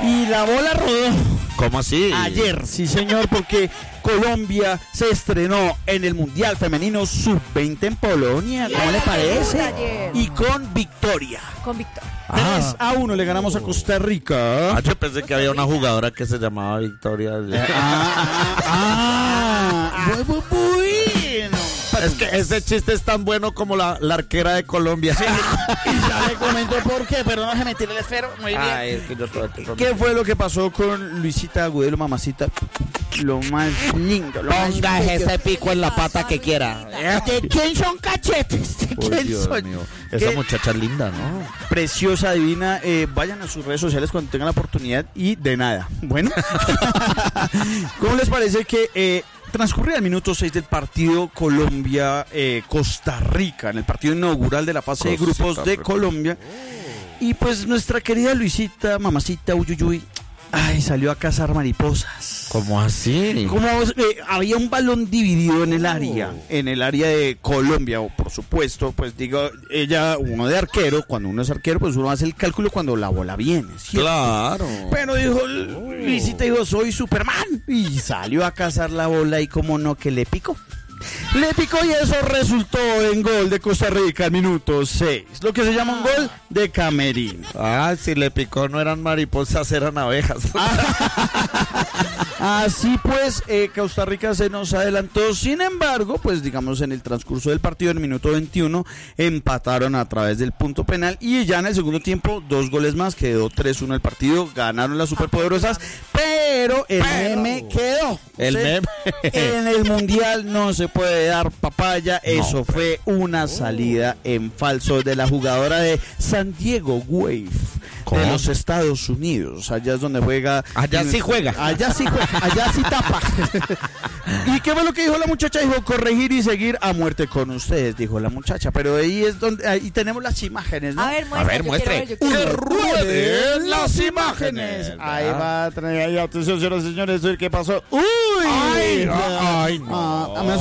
Y la bola rodó. ¿Cómo así? Ayer, sí señor, porque Colombia se estrenó en el Mundial Femenino Sub-20 en Polonia. ¿Cómo le parece? Y con victoria. Con Víctor. 3-1 le ganamos a Costa Rica. Yo pensé que había una jugadora que se llamaba Victoria. Bueno. Es que ese chiste es tan bueno como la arquera de Colombia. Sí, y ya le comento por qué, pero no se me tire el esfero. Muy bien. Ay, es que yo todo ¿Qué fue lo que pasó con Luisita Agudelo, mamacita? Lo más lindo. Ponga ese pico en la pata que quiera. ¿De quién son cachetes? ¿De quién Dios son? mío. Esa ¿Qué? muchacha es linda, ¿no? Preciosa, divina. Vayan a sus redes sociales cuando tengan la oportunidad y de nada. Bueno. ¿Cómo les parece que transcurría el minuto 6 del partido Colombia-Costa Rica, en el partido inaugural de la fase de grupos de Colombia? Y pues nuestra querida Luisita, mamacita, uyuyuy, salió a cazar mariposas. ¿Cómo así? Como había un balón dividido en el área de Colombia, o por supuesto, pues digo, uno de arquero, cuando uno es arquero, pues uno hace el cálculo cuando la bola viene, ¿cierto? Claro. Pero dijo, Luisita dijo, soy Superman, y salió a cazar la bola y como no, que le picó. Le picó y eso resultó en gol de Costa Rica al minuto 6, lo que se llama un gol de camerino. Si le picó no eran mariposas, eran abejas. Así pues, Costa Rica se nos adelantó. Sin embargo, pues digamos en el transcurso del partido, en el minuto 21, empataron a través del punto penal y ya en el segundo tiempo 2 goles más, quedó 3-1 el partido, ganaron las superpoderosas, pero el meme quedó. El meme. En el Mundial no se puede dar papaya, eso fue una salida en falso de la jugadora de San Diego Wave. De los Estados Unidos, allá es donde juega. Allá sí juega. Allá sí juega, allá sí tapa. ¿Y qué fue lo que dijo la muchacha? Dijo, corregir y seguir a muerte con ustedes, dijo la muchacha. Pero ahí es donde, ahí tenemos las imágenes, ¿no? A ver, muestre. ¡Que rueden las imágenes! Ahí va a tener, ahí, atención, señoras y señores, ¿qué pasó? ¡Uy! Ay, no. Me